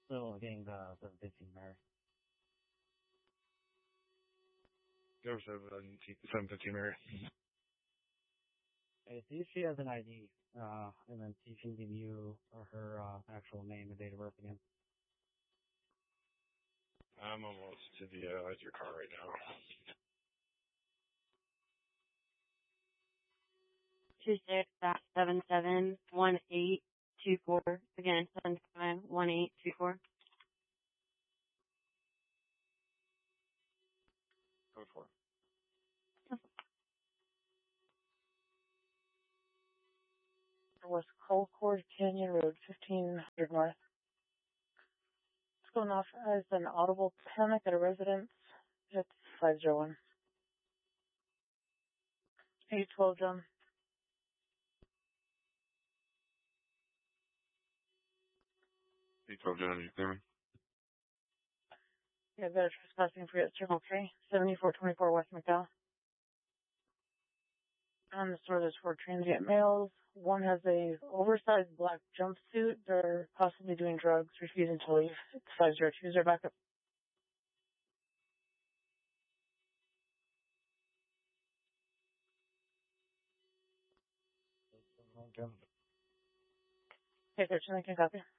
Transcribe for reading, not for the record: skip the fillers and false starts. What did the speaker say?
Still getting the 715 Mary. Go 715 Mary. Okay, see if she has an ID, and then see if she can give you her actual name and date of birth again. I'm almost to the your car right now. 26-77-1824. Again, 77-1824. Go for it. West Colcord Canyon Road, 1500 North. It's going off as an audible panic at a residence. It's 501. 812, John. 812 John, are you clearing? Yeah, better trespassing for it. Circle K, 7424 West McDowell. On the store, there's 4 transient males. One has a oversized black jumpsuit. They're possibly doing drugs, refusing to leave. It's 502. Is there backup? Okay, 13, I can copy.